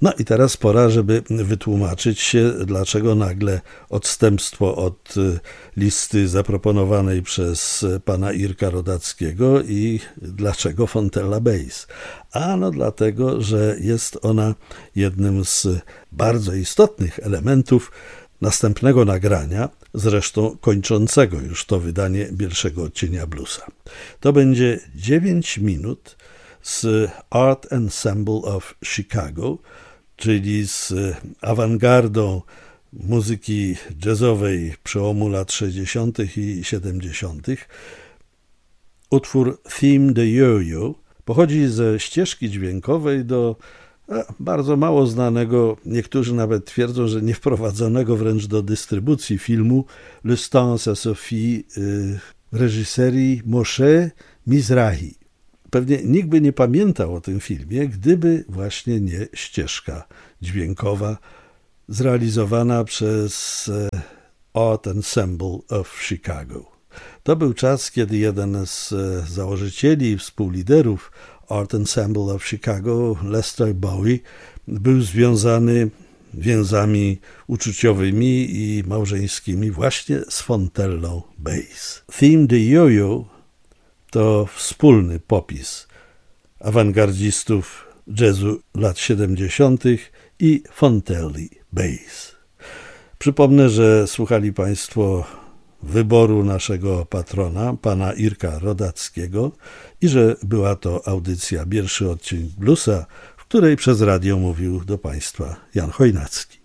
No i teraz pora, żeby wytłumaczyć się, dlaczego nagle odstępstwo od listy zaproponowanej przez pana Irka Rodackiego i dlaczego Fontella Bass. Ano dlatego, że jest ona jednym z bardzo istotnych elementów następnego nagrania, zresztą kończącego już to wydanie pierwszego odcienia bluesa. To będzie 9 minut z Art Ensemble of Chicago, czyli z awangardą muzyki jazzowej przełomu lat 60. i 70. Utwór Theme the Yo-Yo pochodzi ze ścieżki dźwiękowej do bardzo mało znanego, niektórzy nawet twierdzą, że nie wprowadzonego wręcz do dystrybucji filmu Le Stance à Sophie reżyserii Moshe Mizrahi. Pewnie nikt by nie pamiętał o tym filmie, gdyby właśnie nie ścieżka dźwiękowa zrealizowana przez Art Ensemble of Chicago. To był czas, kiedy jeden z założycieli i współliderów Art Ensemble of Chicago, Lester Bowie, był związany więzami uczuciowymi i małżeńskimi właśnie z Fontellą Bass. Theme the Yo-Yo to wspólny popis awangardzistów jazzu lat 70. i Fontelli Bass. Przypomnę, że słuchali Państwo wyboru naszego patrona, pana Irka Rodackiego, i że była to audycja Pierwszy odcinek bluesa, w której przez radio mówił do Państwa Jan Chojnacki.